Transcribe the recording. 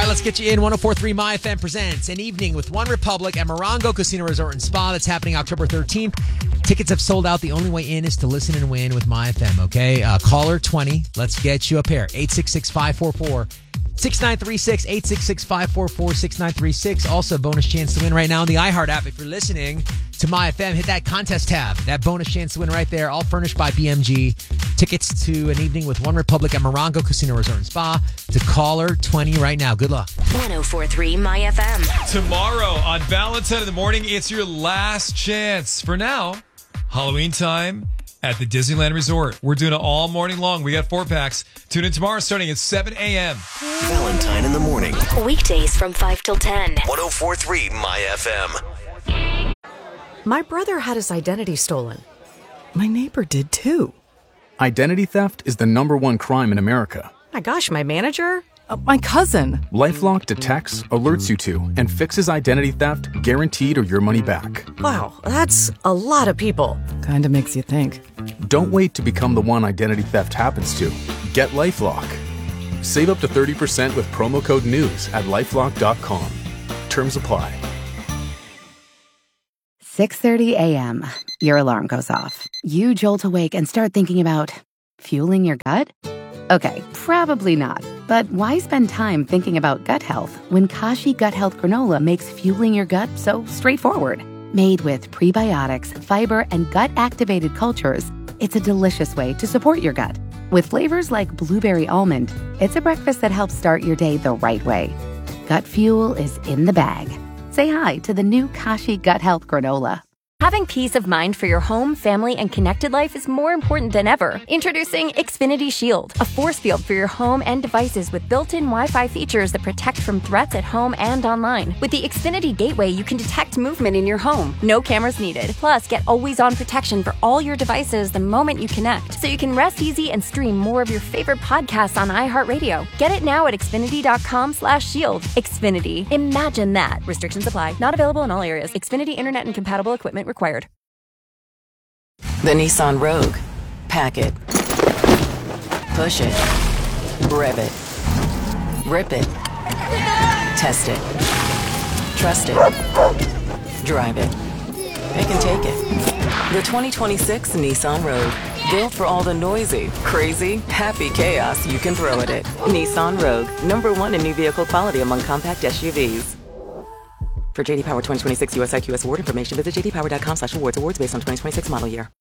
let's get you in. 104.3 My FM presents An Evening with One Republic at Morongo Casino Resort and Spa. That's happening October 13th. Tickets have sold out. The only way in is to listen and win with My FM, okay? Caller 20. Let's get you a pair. 866-544-6936. 866-544-6936. Also, bonus chance to win right now on the iHeart app. If you're listening to My FM, hit that contest tab. That bonus chance to win right there. All furnished by BMG. Tickets to An Evening with One Republic at Morongo Casino Resort and Spa to caller 20 right now. Good luck. 104.3 My FM. Tomorrow on Valentine in the morning, it's your last chance. For now, Halloween time at the Disneyland Resort. We're doing it all morning long. We got 4-packs. Tune in tomorrow starting at 7 a.m. Valentine in the morning. Weekdays from 5 till 10. 104.3 My FM. My brother had his identity stolen. My neighbor did too. Identity theft is the #1 crime in America. My gosh, my manager? My cousin. LifeLock detects, alerts you to, and fixes identity theft guaranteed or your money back. Wow, that's a lot of people. Kinda makes you think. Don't wait to become the one identity theft happens to. Get LifeLock. Save up to 30% with promo code NEWS at LifeLock.com. Terms apply. 6:30 a.m. Your alarm goes off. You jolt awake and start thinking about fueling your gut? Okay, probably not. But why spend time thinking about gut health when Kashi Gut Health Granola makes fueling your gut so straightforward? Made with prebiotics, fiber, and gut-activated cultures, it's a delicious way to support your gut. With flavors like blueberry almond, it's a breakfast that helps start your day the right way. Gut fuel is in the bag. Say hi to the new Kashi Gut Health Granola. Having peace of mind for your home, family, and connected life is more important than ever. Introducing Xfinity Shield, a force field for your home and devices with built-in Wi-Fi features that protect from threats at home and online. With the Xfinity Gateway, you can detect movement in your home. No cameras needed. Plus, get always-on protection for all your devices the moment you connect, so you can rest easy and stream more of your favorite podcasts on iHeartRadio. Get it now at Xfinity.com/shield. Xfinity. Imagine that. Restrictions apply. Not available in all areas. Xfinity Internet and compatible equipment required. The Nissan Rogue. Pack it. Push it. Rev it. Rip it. Test it. Trust it. Drive it. It can take it. The 2026 Nissan Rogue. Built for all the noisy, crazy, happy chaos you can throw at it. Nissan Rogue. #1 in new vehicle quality among compact SUVs. For JD Power 2026 US IQS award information, visit jdpower.com/awards. Awards based on 2026 model year.